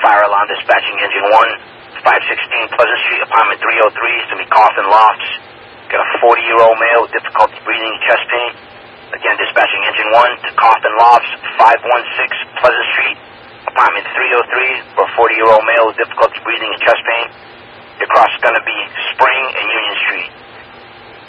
Fire alarm dispatching engine 1, 516 Pleasant Street, apartment 303, it's going to be Carlton Lofts. Got a 40-year-old male with difficulty breathing, chest pain. Again, dispatching engine 1 to Carlton Lofts, 516 Pleasant Street, apartment 303, for a 40-year-old male with difficulty breathing and chest pain. Your cross is going to be Spring and Union Street.